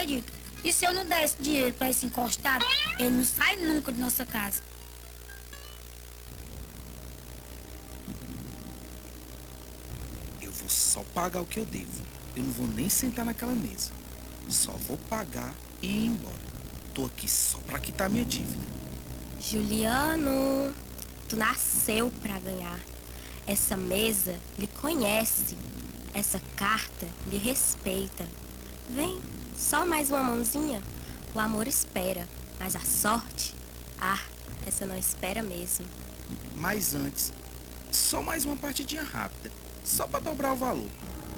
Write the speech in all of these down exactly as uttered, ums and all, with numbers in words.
acredito. E se eu não desse dinheiro pra esse encostado, ele não sai nunca de nossa casa. Eu vou só pagar o que eu devo. Eu não vou nem sentar naquela mesa. Só vou pagar e ir embora. Tô aqui só pra quitar minha dívida. Juliano, tu nasceu pra ganhar. Essa mesa lhe conhece. Essa carta lhe respeita. Vem, só mais uma mãozinha. O amor espera, mas a sorte, ah, essa não espera mesmo. Mas antes, só mais uma partidinha rápida. Só pra dobrar o valor.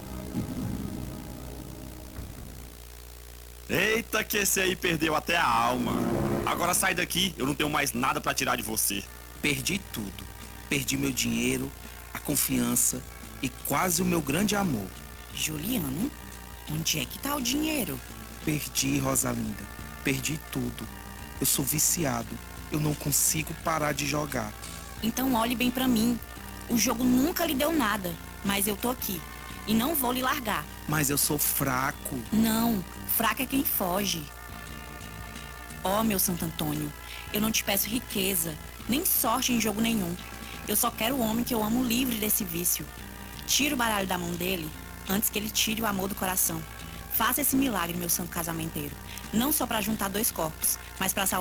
Eita, que esse aí perdeu até a alma. Agora sai daqui, eu não tenho mais nada pra tirar de você. Perdi tudo. Perdi meu dinheiro, a confiança e quase o meu grande amor. Juliano, onde é que tá o dinheiro? Perdi, Rosalinda. Perdi tudo. Eu sou viciado. Eu não consigo parar de jogar. Então olhe bem pra mim. O jogo nunca lhe deu nada, mas eu tô aqui. E não vou lhe largar. Mas eu sou fraco. Não, fraco é quem foge. Ó, oh, meu Santo Antônio, eu não te peço riqueza, nem sorte em jogo nenhum. Eu só quero o homem que eu amo livre desse vício. Tira o baralho da mão dele, antes que ele tire o amor do coração. Faça esse milagre, meu santo casamenteiro. Não só pra juntar dois corpos, mas pra salvar